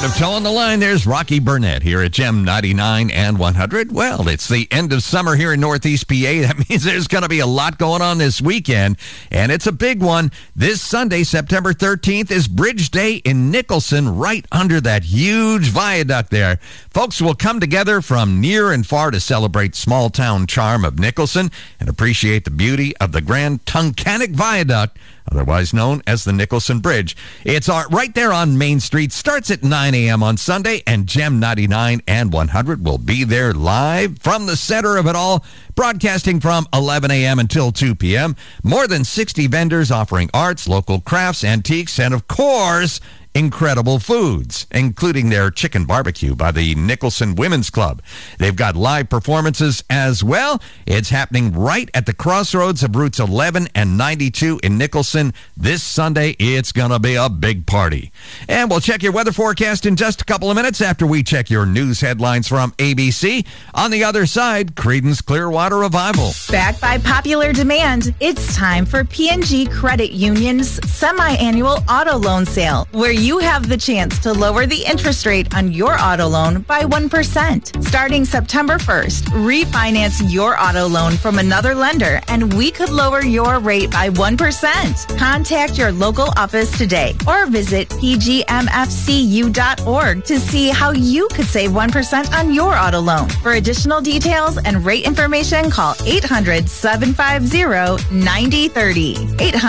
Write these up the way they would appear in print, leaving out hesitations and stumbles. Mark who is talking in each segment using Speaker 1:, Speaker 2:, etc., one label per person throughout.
Speaker 1: of Towing the Line, there's Rocky Burnett here at Gem 99 and 100. Well, it's the end of summer here in Northeast PA. That means there's going to be a lot going on this weekend, and it's a big one. This Sunday, September 13th, is Bridge Day in Nicholson, right under that huge viaduct there. Folks will come together from near and far to celebrate small-town charm of Nicholson and appreciate the beauty of the Grand Tunkhannock Viaduct, otherwise known as the Nicholson Bridge. It's right there on Main Street. Starts at 9 a.m. on Sunday, and Gem 99 and 100 will be there live from the center of it all, broadcasting from 11 a.m. until 2 p.m. More than 60 vendors offering arts, local crafts, antiques, and, of course, incredible foods, including their chicken barbecue by the Nicholson Women's Club. They've got live performances as well. It's happening right at the crossroads of routes 11 and 92 in Nicholson. This Sunday, it's going to be a big party. And we'll check your weather forecast in just a couple of minutes after we check your news headlines from ABC. On the other side, Creedence Clearwater Revival.
Speaker 2: Backed by popular demand, it's time for P&G Credit Union's semi-annual auto loan sale, where you have the chance to lower the interest rate on your auto loan by 1%. Starting September 1st, refinance your auto loan from another lender, and we could lower your rate by 1%. Contact your local office today or visit pgmfcu.org to see how you could save 1% on your auto loan. For additional details and rate information, call 800-750-9030.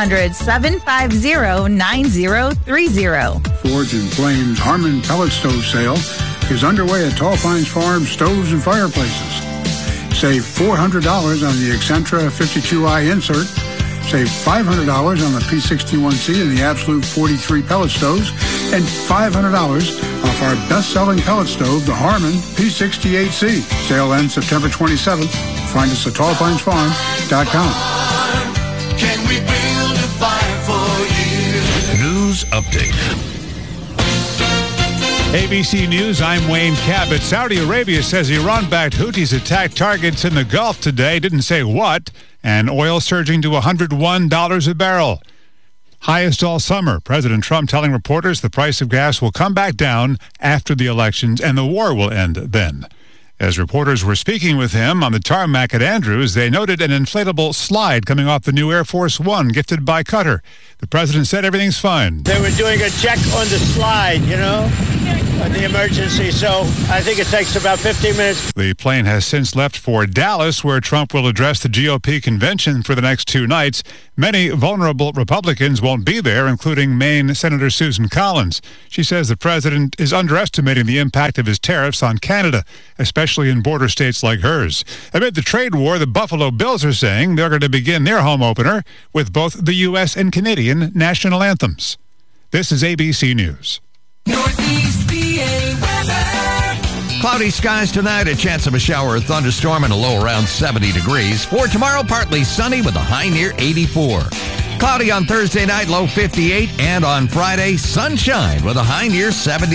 Speaker 2: 800-750-9030.
Speaker 3: Forge and Flame's Harmon Pellet Stove Sale is underway at Tall Pines Farm Stoves and Fireplaces. Save $400 on the Excentra 52i insert. Save $500 on the P61C and the Absolute 43 pellet stoves, and $500 off our best-selling pellet stove, the Harmon P68C. Sale ends September 27th. Find us at tallpinesfarm.com.
Speaker 4: Can we build a fire for you?
Speaker 1: News update.
Speaker 5: ABC News, I'm Wayne Cabot. Saudi Arabia says Iran-backed Houthis attacked targets in the Gulf today. Didn't say what. And oil surging to $101 a barrel. Highest all summer. President Trump telling reporters the price of gas will come back down after the elections and the war will end then. As reporters were speaking with him on the tarmac at Andrews, they noted an inflatable slide coming off the new Air Force One gifted by Qatar. The president said everything's fine.
Speaker 6: They were doing a check on the slide, on the emergency, so I think it takes about 15 minutes.
Speaker 5: The plane has since left for Dallas, where Trump will address the GOP convention for the next 2 nights. Many vulnerable Republicans won't be there, including Maine Senator Susan Collins. She says the president is underestimating the impact of his tariffs on Canada, especially in border states like hers. Amid the trade war, the Buffalo Bills are saying they're going to begin their home opener with both the U.S. and Canadian national anthems. This is ABC News.
Speaker 4: Northeast PA weather.
Speaker 1: Cloudy skies tonight, a chance of a shower or thunderstorm and a low around 70 degrees. For tomorrow, partly sunny with a high near 84. Cloudy on Thursday night, low 58. And on Friday, sunshine with a high near 70.